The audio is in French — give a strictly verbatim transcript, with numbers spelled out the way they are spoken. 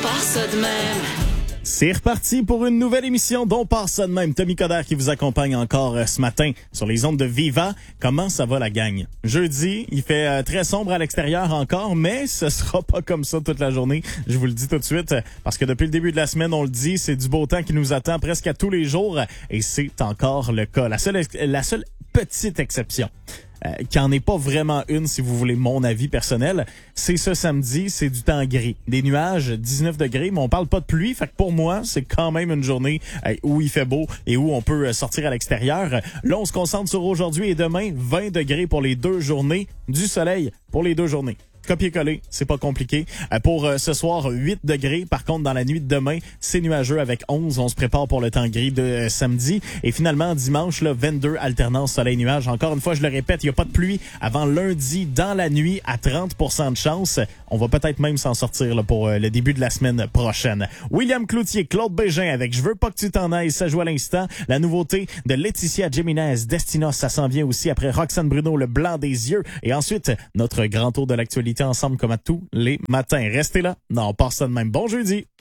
part ça de même. C'est reparti pour une nouvelle émission dont part ça de même. Tommy Coderre qui vous accompagne encore euh, ce matin sur les ondes de Viva. Comment ça va la gang? Jeudi, il fait euh, très sombre à l'extérieur encore, mais ce sera pas comme ça toute la journée. Je vous le dis tout de suite, parce que depuis le début de la semaine, on le dit, c'est du beau temps qui nous attend presque à tous les jours et c'est encore le cas. La seule, la seule petite exception, Euh, qui en est pas vraiment une, si vous voulez mon avis personnel, c'est ce samedi, c'est du temps gris. Des nuages, dix-neuf degrés, mais on parle pas de pluie, fait que pour moi, c'est quand même une journée euh, où il fait beau et où on peut euh, sortir à l'extérieur. Là, on se concentre sur aujourd'hui et demain, vingt degrés pour les deux journées, du soleil pour les deux journées. Copier-coller, c'est pas compliqué. Euh, pour euh, ce soir, huit degrés. Par contre, dans la nuit de demain, c'est nuageux avec onze. On se prépare pour le temps gris de euh, samedi. Et finalement, dimanche, là, vingt-deux, alternance soleil-nuage. Encore une fois, je le répète, il n'y a pas de pluie avant lundi dans la nuit à trente pour cent de chance. On va peut-être même s'en sortir là, pour euh, le début de la semaine prochaine. William Cloutier, Claude Bégin avec Je veux pas que tu t'en ailles, ça joue à l'instant. La nouveauté de Laetitia Jiménez, Destinos, ça s'en vient aussi après Roxane Bruno, Le blanc des yeux. Et ensuite, notre grand tour de l'actualité ensemble comme à tous les matins. Restez là. Non, on part ça de même. Bon jeudi.